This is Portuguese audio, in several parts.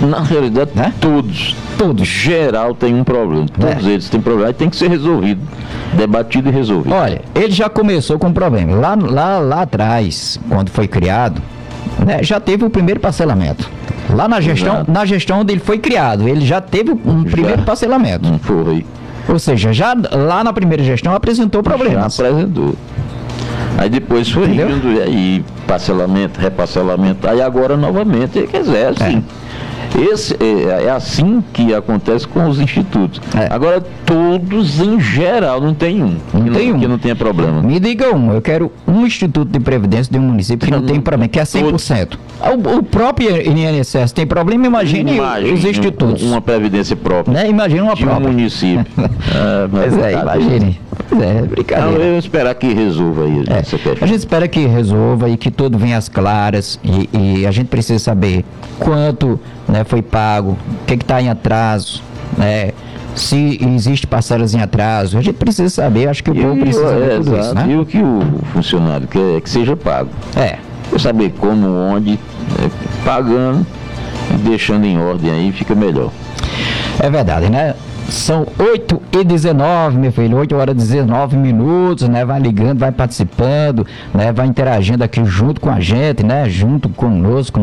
Na realidade, né? Todos. Geral tem um problema. Todos eles têm problema e tem que ser resolvido. Debatido e resolvido. Olha, ele já começou com um problema. Lá atrás, quando foi criado, né, já teve o primeiro parcelamento. Lá na gestão onde ele foi criado, ele já teve um primeiro parcelamento. Foi. Ou seja, já lá na primeira gestão apresentou problemas. Já apresentou. Aí depois foi indo, e aí parcelamento, reparcelamento, aí agora novamente, quer dizer, assim. É assim que acontece com os institutos. Agora, todos em geral, não tem um. Que não tenha problema. Me diga eu quero um instituto de previdência de um município que não tem problema, que é 100%. O próprio INSS tem problema, imagine os institutos. Uma previdência própria. Né? Imagina uma própria. De um município. Imagine. Brincadeira. Não, eu esperar que resolva aí essa questão. A gente espera que resolva e que tudo venha às claras e a gente precisa saber quanto, né, foi pago, o que está em atraso, né? Se existe parcelas em atraso, a gente precisa saber, acho que o povo precisa saber tudo isso, né? E o que o funcionário quer que seja pago. Quer saber como, onde, pagando e deixando em ordem aí fica melhor. É verdade, né? São 8h19, meu filho, 8h19, né? Vai ligando, vai participando, né? Vai interagindo aqui junto com a gente, né? Junto conosco,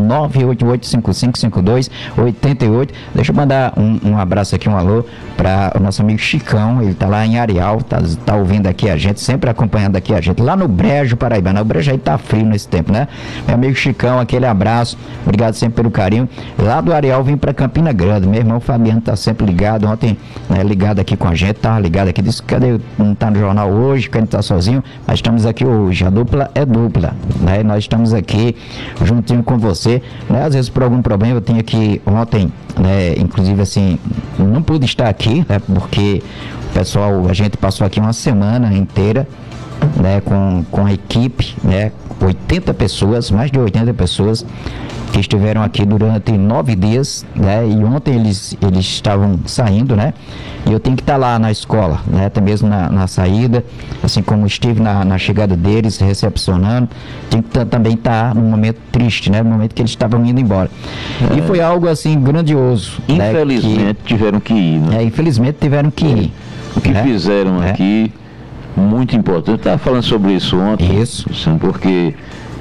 988-5552-88. Deixa eu mandar um abraço aqui, um alô para o nosso amigo Chicão, ele tá lá em Areal, tá ouvindo aqui a gente, sempre acompanhando aqui a gente, lá no Brejo Paraibano. O Brejo aí tá frio nesse tempo, né? Meu amigo Chicão, aquele abraço, obrigado sempre pelo carinho. Lá do Areal vim para Campina Grande, meu irmão Fabiano tá sempre ligado, ontem ligado aqui com a gente, tá ligado aqui, disse que não tá no jornal hoje, que ele tá sozinho, mas estamos aqui hoje, a dupla é dupla, né? Nós estamos aqui juntinho com você, né? Às vezes por algum problema eu tinha que ontem, né, inclusive assim, não pude estar aqui, né, porque o pessoal, a gente passou aqui uma semana inteira, né, com a equipe, né, 80 pessoas, mais de 80 pessoas que estiveram aqui durante 9 dias, né, e ontem eles estavam saindo, né, e eu tenho que estar lá na escola, né, até mesmo na saída, assim como estive na chegada deles, recepcionando, tenho que também estar num momento triste, né, no momento que eles estavam indo embora. E foi algo assim grandioso. Infelizmente, né, tiveram que ir, né? Infelizmente tiveram que ir. O que fizeram aqui, muito importante, eu estava falando sobre isso ontem. Isso. Porque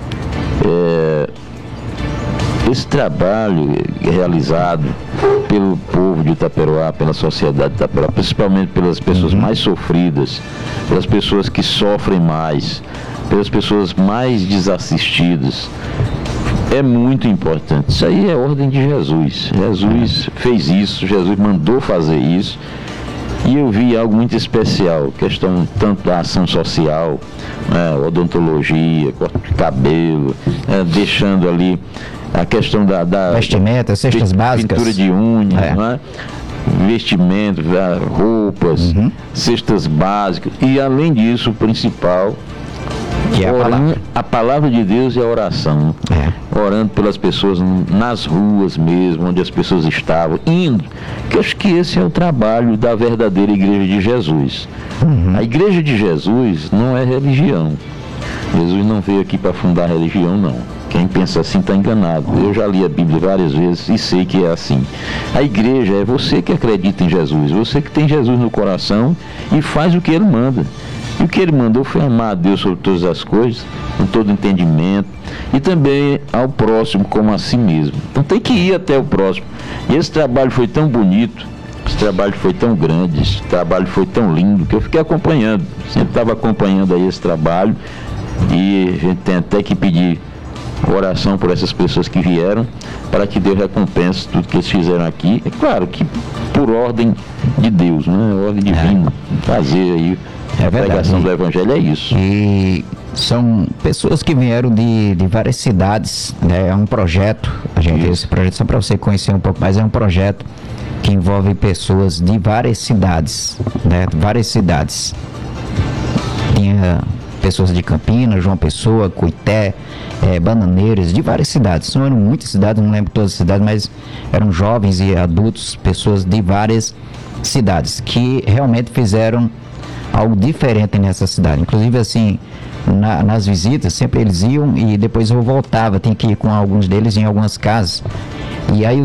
esse trabalho realizado pelo povo de Itaperoá, pela sociedade de Itaperoá, principalmente pelas pessoas mais sofridas, pelas pessoas que sofrem mais, pelas pessoas mais desassistidas, é muito importante. Isso aí é ordem de Jesus. Jesus fez isso, Jesus mandou fazer isso. E eu vi algo muito especial, questão tanto da ação social, odontologia, corte de cabelo, deixando ali a questão da vestimenta, cestas básicas, pintura de unha, vestimento, roupas, cestas básicas, e além disso, o principal, que é a palavra de Deus e a oração, orando pelas pessoas nas ruas mesmo, onde as pessoas estavam, indo, que eu acho que esse é o trabalho da verdadeira igreja de Jesus. A igreja de Jesus não é religião. Jesus não veio aqui para fundar religião, não. Quem pensa assim está enganado. Eu já li a Bíblia várias vezes e sei que é assim. A igreja é você que acredita em Jesus, você que tem Jesus no coração e faz o que Ele manda. E o que Ele mandou foi amar a Deus sobre todas as coisas, com todo entendimento, e também ao próximo como a si mesmo. Então tem que ir até o próximo. E esse trabalho foi tão bonito, esse trabalho foi tão grande, esse trabalho foi tão lindo, que eu fiquei acompanhando. Sempre estava acompanhando aí esse trabalho, e a gente tem até que pedir oração por essas pessoas que vieram, para que Deus recompense tudo que eles fizeram aqui. É claro que por ordem de Deus, né? Ordem divina, fazer aí a pregação do Evangelho, é isso. E são pessoas que vieram de várias cidades, né? É um projeto, esse projeto, só para você conhecer um pouco mais, é um projeto que envolve pessoas de várias cidades, né? Várias cidades. Tinha pessoas de Campinas, João Pessoa, Cuité, Bananeiras, de várias cidades. Não eram muitas cidades, não lembro todas as cidades, mas eram jovens e adultos, pessoas de várias cidades, que realmente fizeram algo diferente nessa cidade. Inclusive, assim, nas visitas, sempre eles iam e depois eu voltava, tinha que ir com alguns deles em algumas casas. E aí